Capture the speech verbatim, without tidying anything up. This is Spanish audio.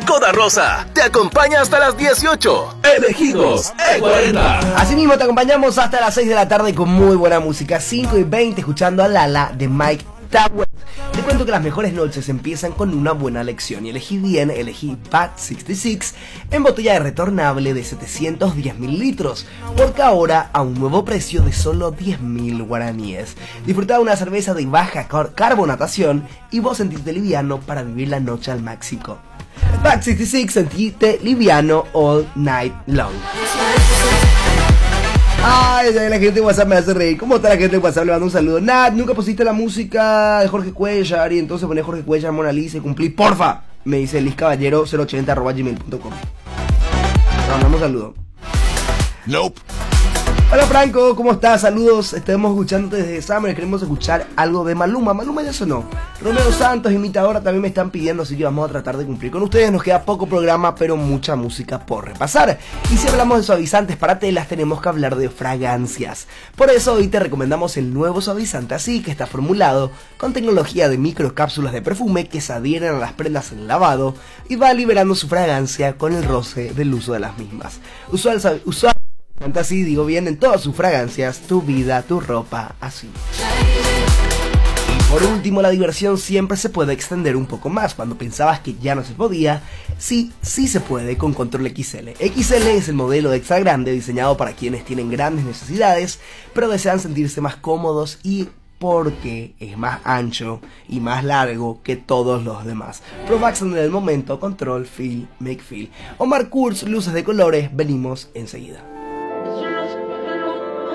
Coda Rosa te acompaña hasta las dieciocho. Elegidos E cuarenta. Así mismo te acompañamos hasta las seis de la tarde con muy buena música. cinco y veinte escuchando a Lala de Mike Towers. Te cuento que las mejores noches empiezan con una buena lección y elegí bien, elegí Bad sesenta y seis en botella de retornable de setecientos diez mililitros, porque ahora a un nuevo precio de solo diez mil guaraníes. Disfruta de una cerveza de baja car- carbonatación y vos sentirte liviano para vivir la noche al máximo. Bad sesenta y seis, sentirte liviano all night long. Ay, la gente de WhatsApp me hace reír. ¿Cómo está la gente de WhatsApp? Le mando un saludo. Nat, nunca pusiste la música de Jorge Cuellar y entonces poné Jorge Cuellar, Mona Lisa y cumplí. Porfa, me dice Liz Caballero cero ochenta arroba gmail punto com. Le mandamos un saludo. Nope. Hola Franco, ¿cómo estás? Saludos, estamos escuchando desde Summer, queremos escuchar algo de Maluma. Maluma ya sonó. Romeo Santos, imitadora, también me están pidiendo, así que vamos a tratar de cumplir con ustedes. Nos queda poco programa, pero mucha música por repasar. Y si hablamos de suavizantes para telas, tenemos que hablar de fragancias. Por eso hoy te recomendamos el nuevo suavizante Así, que está formulado con tecnología de microcápsulas de perfume que se adhieren a las prendas en lavado y va liberando su fragancia con el roce del uso de las mismas. Usual, usual Así, digo bien, en todas sus fragancias, tu vida, tu ropa, así. Y por último, la diversión siempre se puede extender un poco más. Cuando pensabas que ya no se podía, sí, sí se puede con Control X L. X L es el modelo extra grande diseñado para quienes tienen grandes necesidades, pero desean sentirse más cómodos y porque es más ancho y más largo que todos los demás. Promax en el momento, Control, Feel, Make Feel. Omar Kurz, luces de colores, venimos enseguida.